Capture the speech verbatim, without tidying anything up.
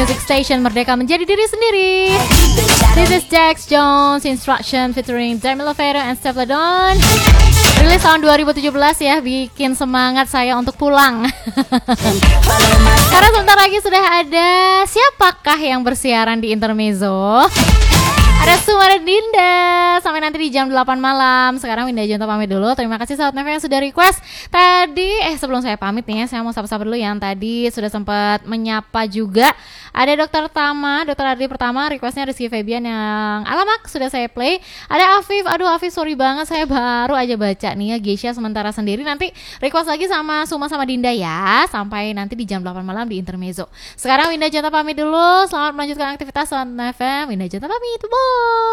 Music Station, merdeka menjadi diri sendiri. This is Jax Jones Instruction featuring Demi Lovato and Steph Ladon. Rilis tahun dua ribu tujuh belas ya, bikin semangat saya untuk pulang. Karena sebentar lagi sudah ada siapakah yang bersiaran di Intermezzo? Ada Sumara Dinda sampai nanti di jam delapan malam. Sekarang Winda Jonto pamit dulu. Terima kasih sahabat Neve yang sudah request tadi. Eh sebelum saya pamit nih ya, saya mau sapa-sapa dulu yang tadi sudah sempat menyapa juga. Ada Dokter Tama, Dokter Adli Pertama, requestnya Rizky Febian yang alamak sudah saya play. Ada Afif, aduh Afif sorry banget saya baru aja baca nih ya. Geisha sementara sendiri, nanti request lagi sama Suma sama Dinda ya. Sampai nanti di jam delapan malam di Intermezzo. Sekarang Winda Jonto pamit dulu. Selamat melanjutkan aktivitas sahabat Neve. Winda Jonto pamit, bye.